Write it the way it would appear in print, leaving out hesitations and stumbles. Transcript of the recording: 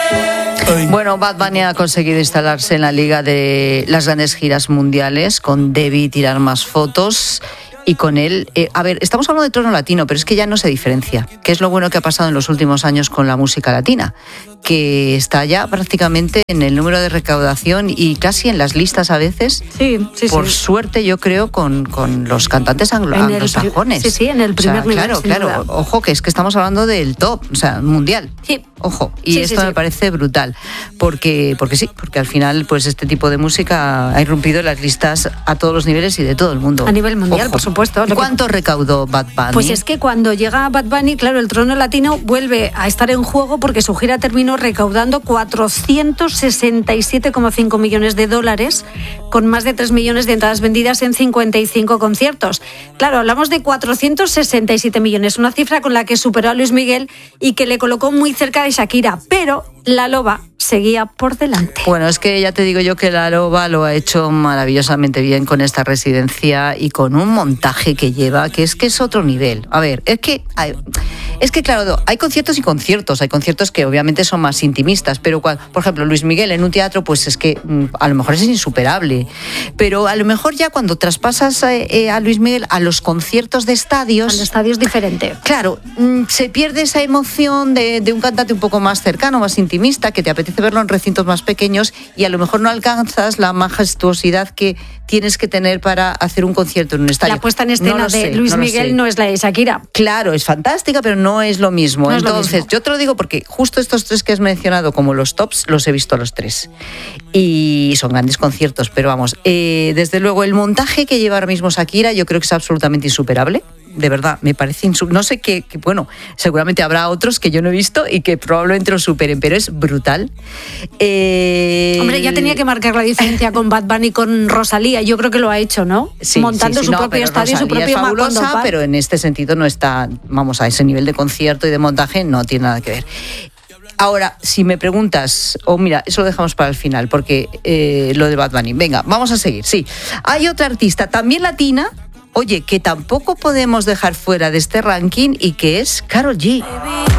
Bueno, Bad Bunny ha conseguido instalarse en la liga de las grandes giras mundiales con Debí tirar más fotos. Y con él, estamos hablando de trono latino, pero es que ya no se diferencia. ¿Qué es lo bueno que ha pasado en los últimos años con la música latina? Que está ya prácticamente en el número de recaudación y casi en las listas a veces. Sí. Por suerte, yo creo, con los cantantes anglosajones. Sí, en el primer nivel. Claro. Ojo, que es que estamos hablando del top, o sea, mundial. Sí. Ojo, y esto me parece brutal, porque al final pues este tipo de música ha irrumpido en las listas a todos los niveles y de todo el mundo. A nivel mundial, por supuesto. ¿Cuánto recaudó Bad Bunny? Pues es que cuando llega Bad Bunny, claro, el trono latino vuelve a estar en juego porque su gira terminó recaudando $467,5 millones, con más de 3 millones de entradas vendidas en 55 conciertos. Claro, hablamos de 467 millones, una cifra con la que superó a Luis Miguel y que le colocó muy cerca de Shakira, pero La Loba seguía por delante. Bueno, es que ya te digo yo que La Loba lo ha hecho maravillosamente bien con esta residencia y con un montaje que lleva, que es otro nivel. A ver, es que claro, hay conciertos y conciertos. Hay conciertos que obviamente son más intimistas, pero por ejemplo, Luis Miguel en un teatro, pues es que a lo mejor es insuperable. Pero a lo mejor ya cuando traspasas a Luis Miguel a los conciertos de estadios... Al estadio es diferente. Claro, se pierde esa emoción de un cantante un poco más cercano, más intimista, que te apetece verlo en recintos más pequeños y a lo mejor no alcanzas la majestuosidad que tienes que tener para hacer un concierto en un estadio. La puesta en escena de Luis Miguel no es la de Shakira. Claro, es fantástica, pero no es lo mismo. No Entonces, lo mismo. Yo te lo digo porque justo estos tres que has mencionado como los tops, los he visto los tres. Y son grandes conciertos, pero vamos, desde luego el montaje que lleva ahora mismo Shakira yo creo que es absolutamente insuperable. De verdad, me parece no sé qué, bueno, seguramente habrá otros que yo no he visto y que probablemente lo superen, pero es brutal. Hombre, ya tenía que marcar la diferencia con Bad Bunny, con Rosalía, yo creo que lo ha hecho, ¿no? Sí, montando su propio estadio, Rosalía su propio es fabulosa, pero en este sentido no está, vamos, a ese nivel de concierto y de montaje no tiene nada que ver. Ahora, si me preguntas, mira, eso lo dejamos para el final, porque lo de Bad Bunny, venga, vamos a seguir, sí. Hay otra artista, también latina, oye, que tampoco podemos dejar fuera de este ranking y que es Karol G.